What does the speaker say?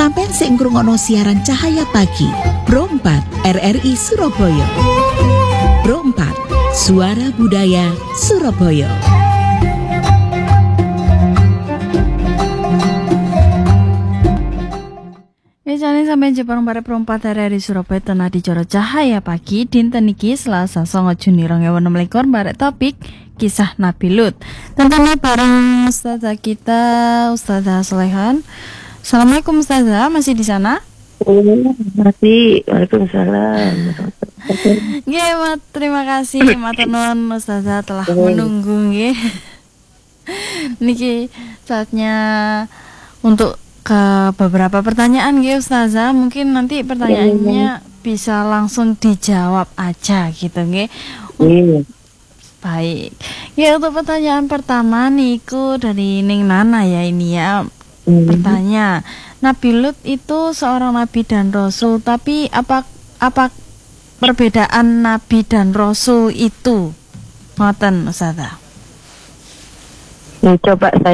Sampeyan sing ngrungokno siaran Cahaya Pagi Pro 4 RRI Surabaya. Pro 4 Suara Budaya Surabaya. Jane sampai Jepang para perempat dari Surabaya tenah dicara Cahaya Pagi dinten iki Selasa 9 Juni 2026 barek topik kisah Nabi Lut. Tentunya bareng Ustazah kita Ustazah Solehan. Assalamualaikum Ustazah, masih di sana? Masih. Waalaikumsalam. Nggih, terima kasih matur nuwun Ustazah telah menunggu nggih. Niki saatnya untuk ke beberapa pertanyaan ya Ustazah, mungkin nanti pertanyaannya bisa langsung dijawab aja gitu nggih. Baik. Ya untuk pertanyaan pertama niku dari Ning Nana ya ini ya. Bertanya, Nabi Lut itu seorang nabi dan rasul, tapi apa perbedaan nabi dan rasul itu? Ngoten Ustazah. Coba saya